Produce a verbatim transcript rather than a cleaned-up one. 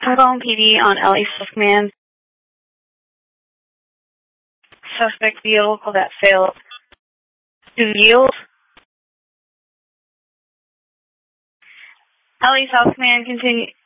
I'm calling P D on L A South Command. Suspect vehicle that failed to yield. L A South Command continue.